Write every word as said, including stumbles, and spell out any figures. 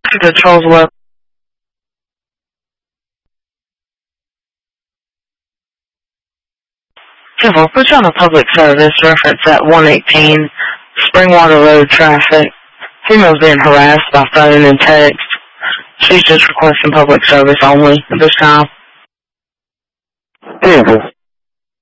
The Charles Webb. Yeah, we'll put you on a public service reference at one eighteen Springwater Road traffic. Female's being harassed by phone and text. She's just requesting public service only at this time. Vehicle.